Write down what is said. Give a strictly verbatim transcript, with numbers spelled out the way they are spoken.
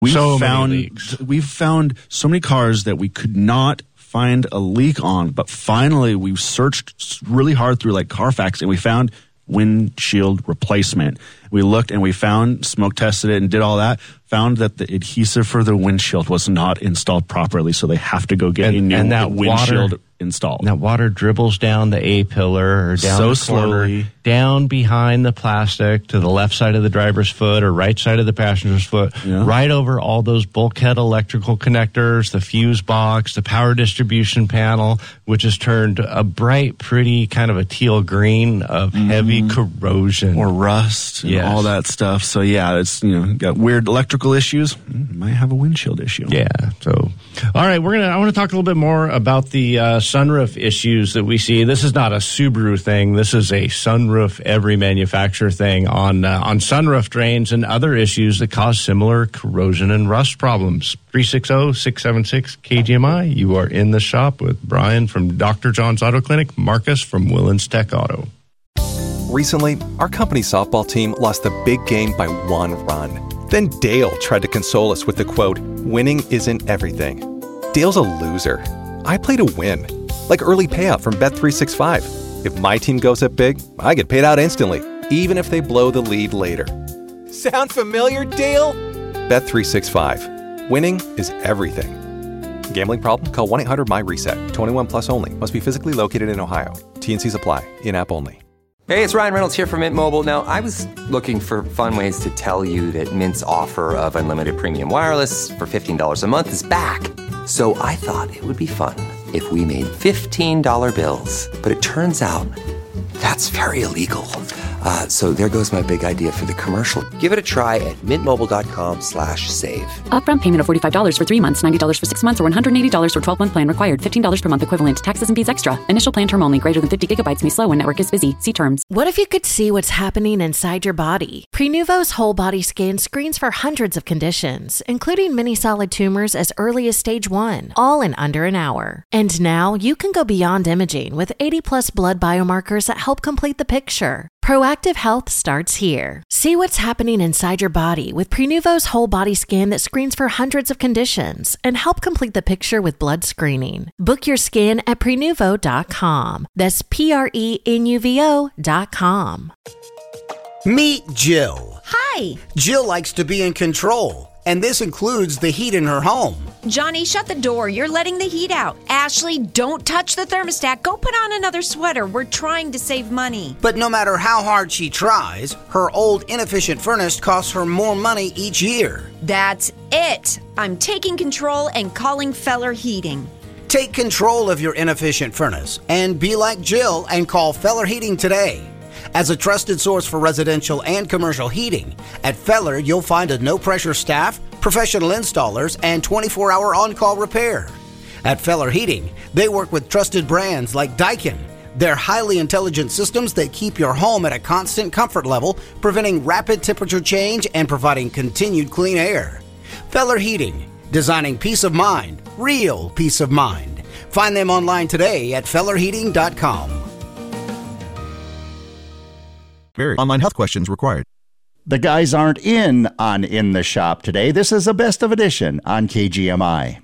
We so found many leaks. we've found so many cars that we could not find a leak on, but finally we searched really hard through like Carfax and we found windshield replacement. We looked and we found, smoke tested it and did all that, found that the adhesive for the windshield was not installed properly, so they have to go get and, a new and that windshield water, installed. That water dribbles down the A-pillar or down so the slowly, corner, down behind the plastic to the left side of the driver's foot or right side of the passenger's foot, yeah. right over all those bulkhead electrical connectors, the fuse box, the power distribution panel, which is turned a bright, pretty kind of a teal green of mm-hmm. heavy corrosion. Or rust and yes. all that stuff. So yeah, it's, you know, got weird electrical issues. Might have a windshield issue. Yeah. So, all right, we're gonna. I want to talk a little bit more about the uh, sunroof issues that we see. This is not a Subaru thing. This is a sunroof every manufacturer thing on uh, on sunroof drains and other issues that cause similar corrosion and rust problems. three six zero, six seven six, K G M I. You are in the shop with Brian from Doctor John's Auto Clinic, Marcus from Willens Tech Auto. Recently, our company softball team lost the big game by one run. Then Dale tried to console us with the quote, "Winning isn't everything." Dale's a loser. I play to win. Like early payout from Bet three sixty-five. If my team goes up big, I get paid out instantly, even if they blow the lead later. Sound familiar, Dale? Bet three sixty-five. Winning is everything. Gambling problem? Call one eight hundred M Y reset. twenty-one plus only. Must be physically located in Ohio. T and Cs apply. In-app only. Hey, it's Ryan Reynolds here from Mint Mobile. Now, I was looking for fun ways to tell you that Mint's offer of unlimited premium wireless for fifteen dollars a month is back. So I thought it would be fun if we made fifteen dollar bills. But it turns out that's very illegal. Uh, so there goes my big idea for the commercial. Give it a try at mintmobile.com slash save. Upfront payment of forty-five dollars for three months, ninety dollars for six months, or one hundred eighty dollars for twelve-month plan required. fifteen dollars per month equivalent. Taxes and fees extra. Initial plan term only. Greater than fifty gigabytes may slow when network is busy. See terms. What if you could see what's happening inside your body? Prenuvo's whole body scan screens for hundreds of conditions, including many solid tumors as early as stage one, all in under an hour. And now you can go beyond imaging with eighty plus blood biomarkers that help complete the picture. Proactive health starts here. See what's happening inside your body with Prenuvo's whole body scan that screens for hundreds of conditions and help complete the picture with blood screening. Book your scan at Prenuvo dot com. That's P R E N U V O dot com. Meet Jill. Hi. Jill likes to be in control, and this includes the heat in her home. Johnny, shut the door. You're letting the heat out. Ashley, don't touch the thermostat. Go put on another sweater. We're trying to save money. But no matter how hard she tries, her old inefficient furnace costs her more money each year. That's it. I'm taking control and calling Feller Heating. Take control of your inefficient furnace and be like Jill and call Feller Heating today. As a trusted source for residential and commercial heating, at Feller you'll find a no-pressure staff, professional installers, and twenty-four hour on-call repair. At Feller Heating, they work with trusted brands like Daikin. They're highly intelligent systems that keep your home at a constant comfort level, preventing rapid temperature change and providing continued clean air. Feller Heating, designing peace of mind, real peace of mind. Find them online today at feller heating dot com. Very online health questions required. The guys aren't in on In the Shop today. This is a best of edition on K G M I.